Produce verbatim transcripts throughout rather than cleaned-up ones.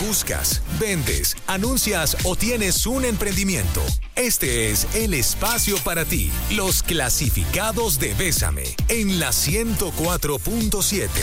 buscas, vendes, anuncias o tienes un emprendimiento, este es el espacio para ti. Los clasificados de Bésame en la ciento cuatro punto siete.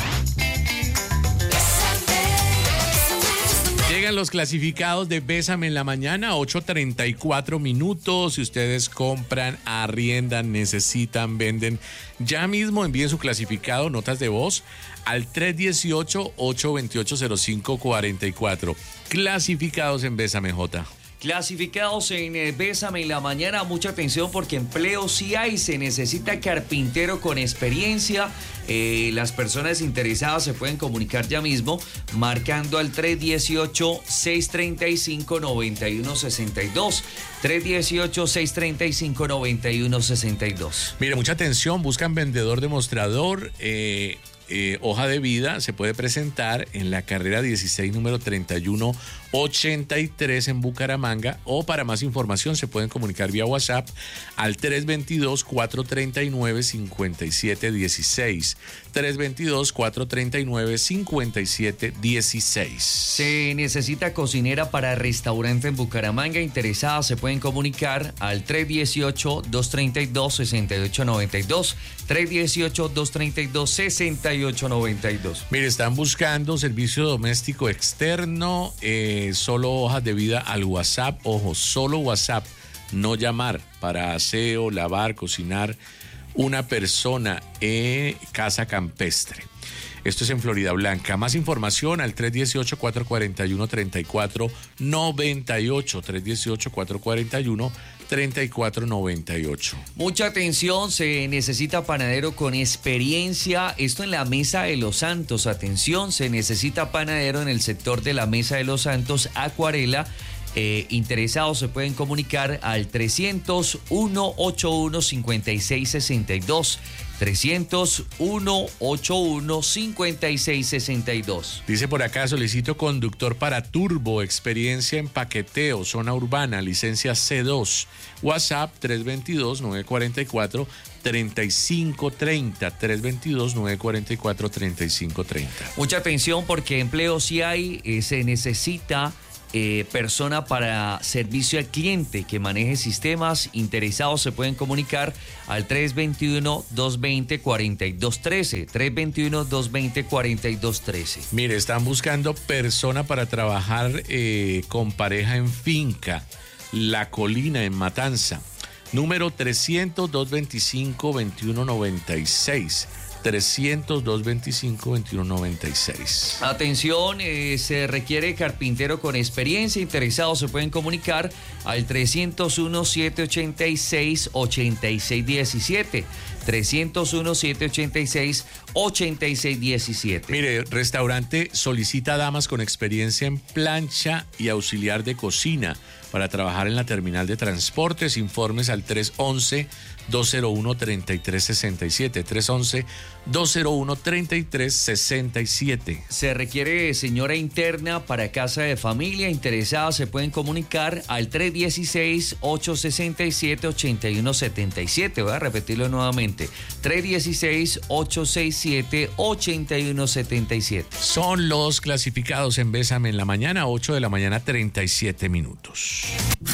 Llegan los clasificados de Bésame en la mañana, ocho treinta y cuatro minutos. Si ustedes compran, arriendan, necesitan, venden, ya mismo envíen su clasificado, notas de voz, al tres uno ocho, ocho dos ocho, cero cinco cuatro cuatro. Clasificados en Bésame, J. Clasificados en eh, Bésame en la mañana, mucha atención porque empleo sí hay, se necesita carpintero con experiencia. Eh, las personas interesadas se pueden comunicar ya mismo marcando al tres uno ocho, seis tres cinco, nueve uno seis dos. tres uno ocho, seis tres cinco, nueve uno seis dos. Mire, mucha atención, buscan vendedor demostrador, eh, eh, hoja de vida, se puede presentar en la carrera dieciséis, número treinta y uno ochenta y tres en Bucaramanga, o para más información se pueden comunicar vía WhatsApp al tres dos dos, cuatro tres nueve, cinco siete uno seis. tres dos dos, cuatro tres nueve, cinco siete uno seis. Se necesita cocinera para restaurante en Bucaramanga. Interesadas se pueden comunicar al tres uno ocho, dos tres dos, seis ocho nueve dos. tres uno ocho, dos tres dos, seis ocho nueve dos. Mire, están buscando servicio doméstico externo, eh, solo hojas de vida al WhatsApp. Ojo, solo WhatsApp, no llamar, para aseo, lavar, cocinar. Una persona en casa campestre. Esto es en Florida Blanca. Más información al tres uno ocho, cuatro cuatro uno, tres cuatro nueve ocho. tres uno ocho, cuatro cuatro uno, tres cuatro nueve ocho. Mucha atención, se necesita panadero con experiencia. Esto en la Mesa de los Santos. Atención, se necesita panadero en el sector de la Mesa de los Santos, Acuarela. Eh, interesados se pueden comunicar al trescientos uno, ochenta y uno, cincuenta y seis sesenta y dos. trescientos uno, ochenta y uno, cincuenta y seis sesenta y dos. Dice por acá, solicito conductor para turbo, experiencia en paqueteo, zona urbana, licencia C dos. WhatsApp tres dos dos, nueve cuatro cuatro, tres cinco tres cero. tres dos dos, nueve cuatro cuatro, tres cinco tres cero. Mucha atención porque empleo sí hay, eh, se necesita Eh, persona para servicio al cliente que maneje sistemas. Interesados se pueden comunicar al tres dos uno, dos dos cero, cuatro dos uno tres. tres dos uno, dos dos cero, cuatro dos uno tres. Mire, están buscando persona para trabajar eh, con pareja en finca La Colina en Matanza. Número trescientos, doscientos veinticinco, veintiuno noventa y seis. trescientos, doscientos veinticinco, veintiuno noventa y seis. Atención, eh, se requiere carpintero con experiencia. Interesados se pueden comunicar al trescientos uno, setecientos ochenta y seis, ochenta y seis diecisiete. trescientos uno, setecientos ochenta y seis, ochenta y seis diecisiete. Mire, restaurante solicita damas con experiencia en plancha y auxiliar de cocina para trabajar en la terminal de transportes. Informes al tres once, dos cero uno, treinta y tres sesenta y siete. tres once, dos cero uno, treinta y tres sesenta y siete. Se requiere señora interna para casa de familia. Interesadas se pueden comunicar al tres uno seis, ocho seis siete, ocho uno siete siete. Voy a repetirlo nuevamente. tres uno seis, ocho seis siete, ocho uno siete siete. Son los clasificados en Bésame en la mañana, ocho de la mañana, treinta y siete minutos.